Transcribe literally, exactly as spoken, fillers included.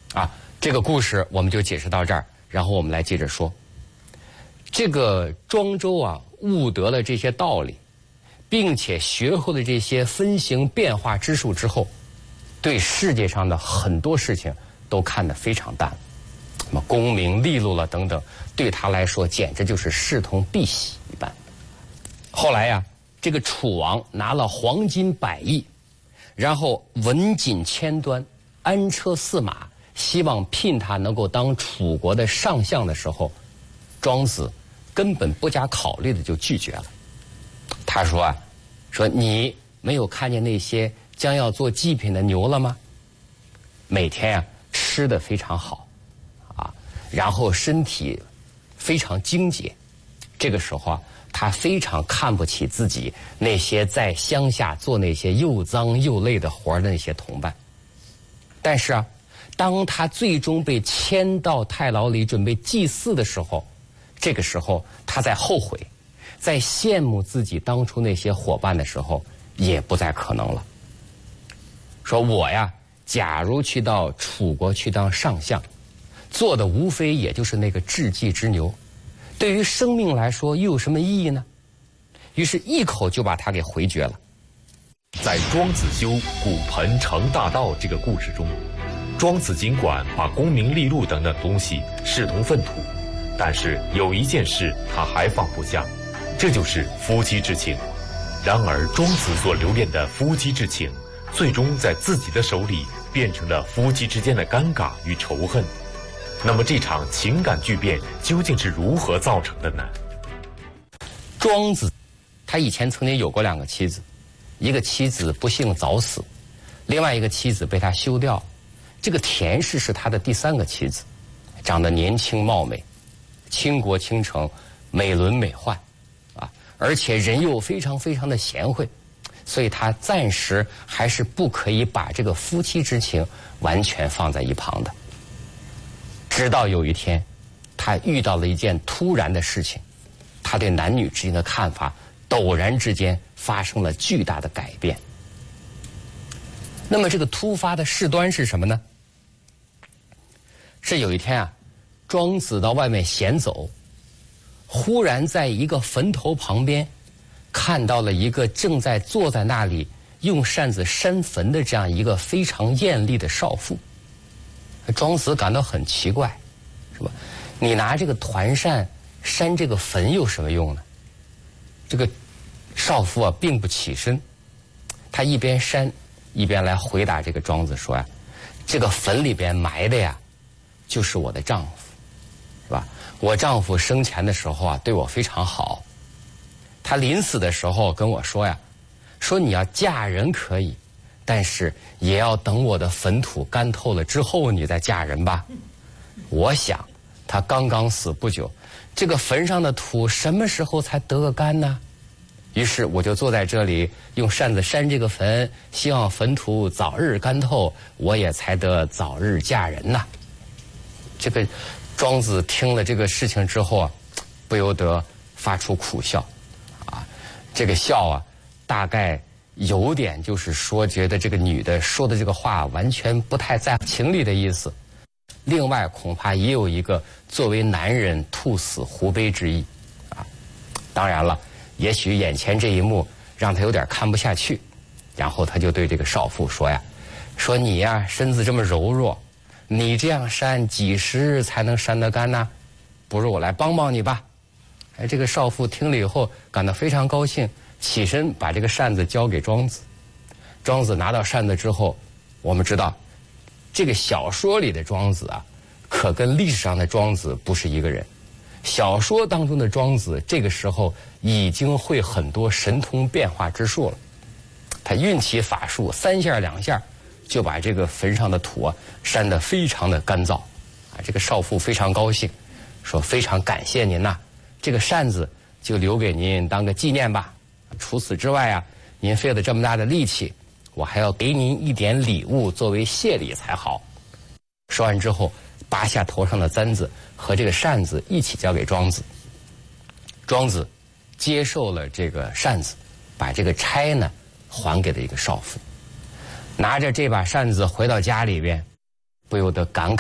啊，这个故事我们就解释到这儿，然后我们来接着说。这个庄周啊，悟得了这些道理，并且学会了这些分形变化之术之后，对世界上的很多事情都看得非常淡，什么功名利禄了等等，对他来说简直就是视同敝屣一般。后来呀，这个楚王拿了黄金百亿，然后文锦千端，安车驷马，希望聘他能够当楚国的上相的时候，庄子根本不加考虑的就拒绝了。他说啊，说你没有看见那些将要做祭品的牛了吗？每天呀、啊、吃得非常好，啊，然后身体非常精洁。这个时候啊，他非常看不起自己那些在乡下做那些又脏又累的活的那些同伴。但是啊，当他最终被迁到太牢里准备祭祀的时候，这个时候他在后悔，在羡慕自己当初那些伙伴的时候，也不再可能了。说我呀，假如去到楚国去当上相，做的无非也就是那个雉祭之牛，对于生命来说又有什么意义呢？于是一口就把他给回绝了。 在庄子修骨盆成大道这个故事中，庄子尽管把功名利禄等等东西视同粪土，但是有一件事他还放不下，这就是夫妻之情。然而庄子所留恋的夫妻之情，最终在自己的手里变成了夫妻之间的尴尬与仇恨。那么这场情感巨变究竟是如何造成的呢？ 庄子他以前曾经有过两个妻子，一个妻子不幸早死，另外一个妻子被他休掉。这个田氏是他的第三个妻子，长得年轻貌美，倾国倾城，美轮美奂啊，而且人又非常非常的贤惠，所以他暂时还是不可以把这个夫妻之情完全放在一旁的。直到有一天，他遇到了一件突然的事情，他对男女之间的看法陡然之间发生了巨大的改变。那么这个突发的事端是什么呢？是有一天啊，庄子到外面闲走，忽然在一个坟头旁边看到了一个正在坐在那里用扇子扇坟的这样一个非常艳丽的少妇。庄子感到很奇怪，是吧？你拿这个团扇扇这个坟有什么用呢？这个少妇啊并不起身，她一边扇一边来回答这个庄子说呀、啊，这个坟里边埋的呀就是我的丈夫，是吧？我丈夫生前的时候啊对我非常好，他临死的时候跟我说呀，说你要嫁人可以，但是也要等我的坟土干透了之后你再嫁人吧。我想他刚刚死不久，这个坟上的土什么时候才得个干呢？于是我就坐在这里用扇子扇这个坟，希望坟土早日干透，我也才得早日嫁人呐。这个庄子听了这个事情之后啊，不由得发出苦笑啊。这个笑啊大概有点就是说觉得这个女的说的这个话完全不太在乎情理的意思，另外恐怕也有一个作为男人兔死狐悲之意啊。当然了，也许眼前这一幕让他有点看不下去，然后他就对这个少妇说呀，说你呀身子这么柔弱，你这样扇几十日才能扇得干呢？不如我来帮帮你吧。哎，这个少妇听了以后感到非常高兴，起身把这个扇子交给庄子。庄子拿到扇子之后，我们知道这个小说里的庄子啊可跟历史上的庄子不是一个人。小说当中的庄子这个时候已经会很多神通变化之术了，他运起法术，三下两下就把这个坟上的土啊扇得非常的干燥啊。这个少妇非常高兴，说非常感谢您呐、啊，这个扇子就留给您当个纪念吧。除此之外啊，您费了这么大的力气，我还要给您一点礼物作为谢礼才好。说完之后，拔下头上的簪子和这个扇子一起交给庄子。庄子接受了这个扇子，把这个钗呢还给了一个少妇。拿着这把扇子回到家里边，不由得感慨